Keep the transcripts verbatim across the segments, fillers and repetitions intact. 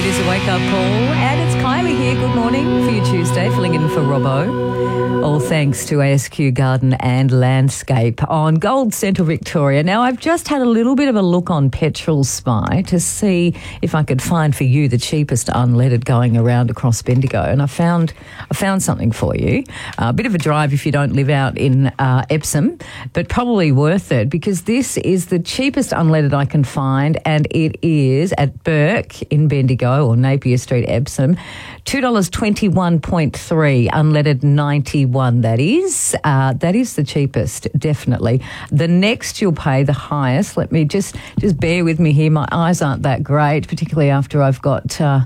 It is a wake-up call, and it's Kylie here. Good morning for your Tuesday, filling in for Robbo. All thanks to A S Q Garden and Landscape on Gold Central Victoria. Now, I've just had a little bit of a look on Petrol Spy to see if I could find for you the cheapest unleaded going around across Bendigo, and I found I found something for you. Uh, a bit of a drive if you don't live out in uh, Epsom, but probably worth it because this is the cheapest unleaded I can find, and it is at Burke in Bendigo or Napier Street, Epsom. two dollars twenty-one point three, unleaded ninety-one, that is. Uh, that is the cheapest, definitely. The next you'll pay the highest. Let me just, just bear with me here. My eyes aren't that great, particularly after I've got uh,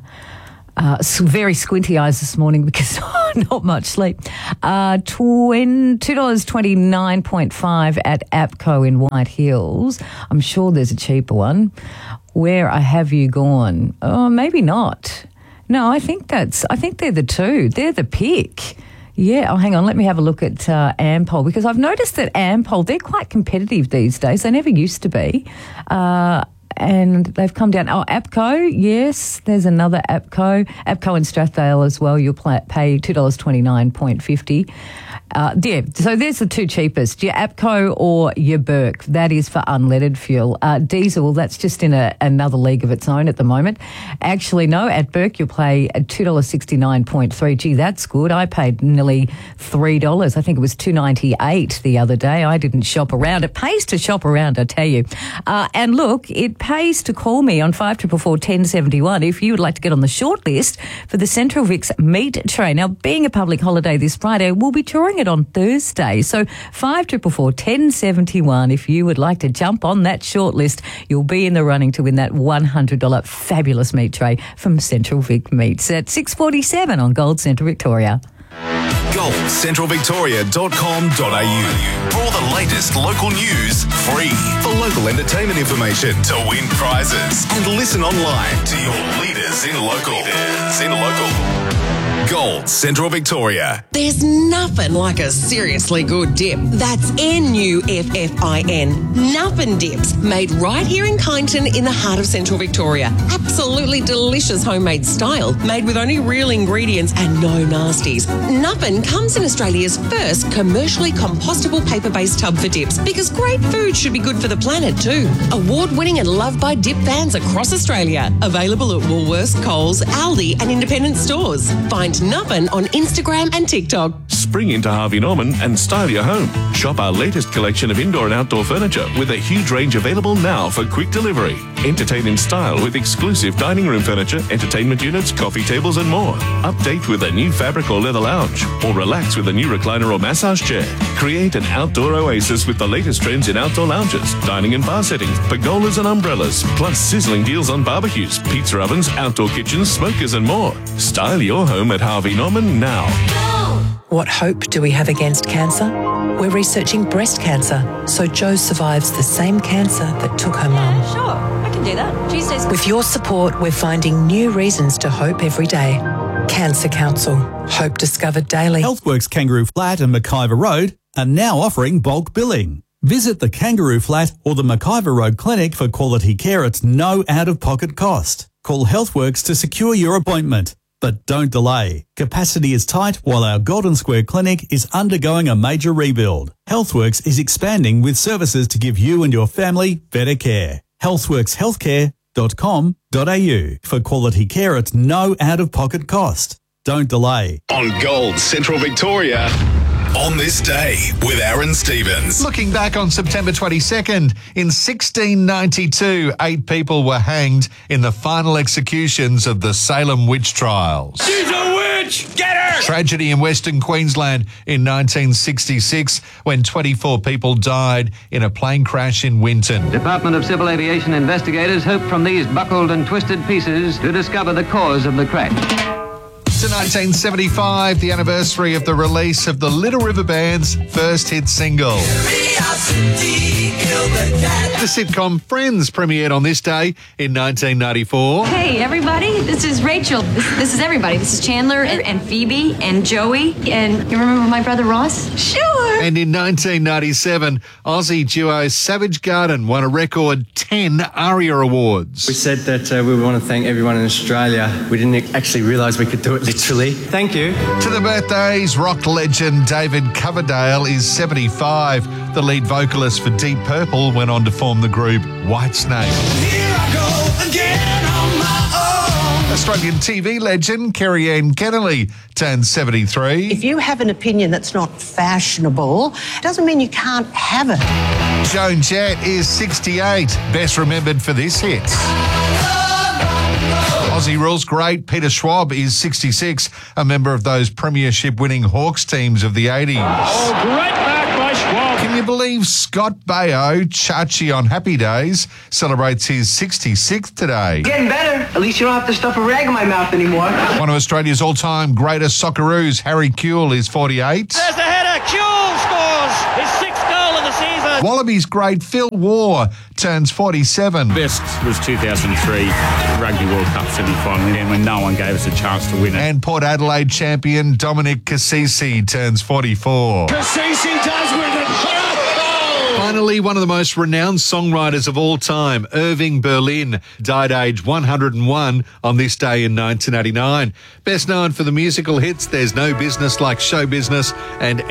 uh, very squinty eyes this morning because not much sleep. Uh, two dollars twenty-nine point five at APCO in White Hills. I'm sure there's a cheaper one. Where have you gone? Oh, maybe not. No, I think that's, I think they're the two. They're the pick. Yeah, oh, hang on, let me have a look at uh, Ampol because I've noticed that Ampol, they're quite competitive these days. They never used to be. Uh, and they've come down. Oh, APCO, yes, there's another APCO. APCO in Strathdale as well, you'll pay two dollars twenty-nine point five zero. Uh, yeah, so there's the two cheapest, your APCO or your Burke. That is for unleaded fuel. Uh, diesel, that's just in a, another league of its own at the moment. Actually, no, at Burke you'll pay two dollars sixty-nine point three. Gee, that's good. I paid nearly three dollars. I think it was two dollars ninety-eight the other day. I didn't shop around. It pays to shop around, I tell you. Uh, and look, it pays to call me on five four four, one oh seven one if you would like to get on the short list for the Central Vic's meat tray. Now, being a public holiday this Friday, we'll be touring it on Thursday. So five four four, one oh seven one if you would like to jump on that short list. You'll be in the running to win that one hundred dollars fabulous meat tray from Central Vic Meats at six forty-seven on Gold Central Victoria. gold central victoria dot com dot a u for all the latest local news, free for local entertainment information, to win prizes and listen online to your leaders in local. Leaders in local. Gold Central Victoria. There's nothing like a seriously good dip. That's N U F F I N. Nuffin Dips, made right here in Kyneton in the heart of Central Victoria. Absolutely delicious homemade style, made with only real ingredients and no nasties. Nuffin comes in Australia's first commercially compostable paper-based tub for dips, because great food should be good for the planet too. Award-winning and loved by dip fans across Australia. Available at Woolworths, Coles, Aldi and independent stores. Find Nuffin on Instagram and TikTok. Spring into Harvey Norman and style your home. Shop our latest collection of indoor and outdoor furniture with a huge range available now for quick delivery. Entertain in style with exclusive dining room furniture, entertainment units, coffee tables and more. Update with a new fabric or leather lounge, or relax with a new recliner or massage chair. Create an outdoor oasis with the latest trends in outdoor lounges, dining and bar settings, pergolas and umbrellas, plus sizzling deals on barbecues, pizza ovens, outdoor kitchens, smokers and more. Style your home at Harvey Norman now. What hope do we have against cancer? We're researching breast cancer, so Jo survives the same cancer that took her mum. Yeah, sure, I can do that. Tuesdays. With your support, we're finding new reasons to hope every day. Cancer Council. Hope discovered daily. Healthworks Kangaroo Flat and McIver Road are now offering bulk billing. Visit the Kangaroo Flat or the McIver Road Clinic for quality care at no out-of-pocket cost. Call Healthworks to secure your appointment. But don't delay. Capacity is tight while our Golden Square Clinic is undergoing a major rebuild. Healthworks is expanding with services to give you and your family better care. healthworks healthcare dot com dot a u for quality care at no out-of-pocket cost. Don't delay. On Gold Central Victoria. On this day with Aaron Stevens. Looking back on September twenty-second, in sixteen ninety-two, eight people were hanged in the final executions of the Salem witch trials. She's a witch! Get her! Tragedy in Western Queensland in nineteen sixty-six when twenty-four people died in a plane crash in Winton. Department of Civil Aviation investigators hope from these buckled and twisted pieces to discover the cause of the crash. To nineteen seventy-five, the anniversary of the release of the Little River Band's first hit single. The sitcom Friends premiered on this day in nineteen ninety-four. Hey, everybody, this is Rachel. This, this is everybody. This is Chandler and, and Phoebe and Joey. And you remember my brother Ross? Sure. And in nineteen ninety-seven, Aussie duo Savage Garden won a record ten ARIA Awards. We said that uh, we want to thank everyone in Australia. We didn't actually realise we could do it literally. Thank you. To the birthdays, rock legend David Coverdale is seventy-five. The lead vocalist for Deep Purple went on to form the group Whitesnake. Here I go again on my own. Australian T V legend Kerry-Anne Kennelly turned seventy-three. If you have an opinion that's not fashionable, doesn't mean you can't have it. Joan Jett is sixty-eight, best remembered for this hit. Aussie rules great Peter Schwab is sixty-six, a member of those premiership-winning Hawks teams of the eighties. Oh, great back by Schwab. Can you believe Scott Baio, Chachi on Happy Days, celebrates his sixty-sixth today? Getting better. At least you don't have to stuff a rag in my mouth anymore. One of Australia's all-time greatest Socceroos, Harry Kewell, is forty-eight. There's the header. Kewell scores his sixth goal of the season. Wallabies great Phil Waugh turns forty-seven. Best was two thousand three Rugby World Cup semi-final, and when no one gave us a chance to win it. And Port Adelaide champion Dominic Cassisi turns forty-four. Cassisi does win it. Finally, one of the most renowned songwriters of all time, Irving Berlin, died aged one hundred and one on this day in nineteen eighty-nine. Best known for the musical hits There's No Business Like Show Business and